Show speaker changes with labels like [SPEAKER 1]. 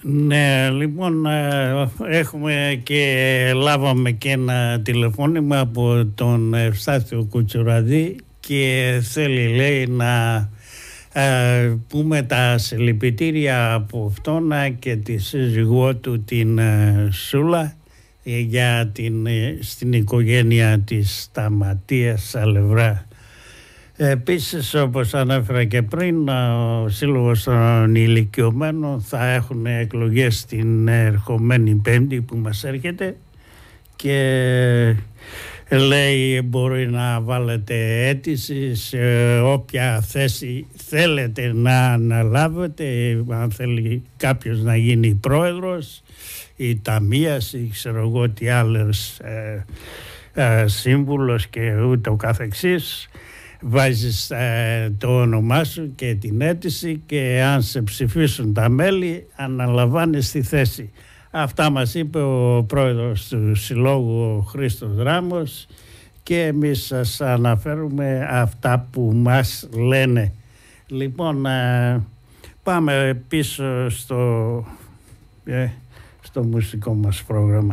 [SPEAKER 1] Ναι, λοιπόν, λάβαμε και ένα τηλεφώνημα από τον Ευστάθιο Κουτσουραδί και θέλει, λέει, να πούμε τα συλληπιτήρια από αυτόν και τη σύζυγό του την Σούλα για στην οικογένεια της Σταματίας Σαλευρά. Επίσης, όπως ανέφερα και πριν, ο Σύλλογος των Ηλικιωμένων θα έχουν εκλογές την ερχομένη Πέμπτη που μας έρχεται και λέει μπορεί να βάλετε αίτηση σε όποια θέση θέλετε να αναλάβετε, αν θέλει κάποιος να γίνει πρόεδρος ή ταμείας ή ξέρω εγώ τι άλλες, σύμβουλος και ούτω καθεξής. Βάζεις το όνομά σου και την αίτηση και αν σε ψηφίσουν τα μέλη αναλαμβάνεις τη θέση. Αυτά μας είπε ο πρόεδρος του Συλλόγου, ο Χρήστος Ράμος, και εμείς σας αναφέρουμε αυτά που μας λένε. Λοιπόν, πάμε πίσω στο μουσικό μας πρόγραμμα.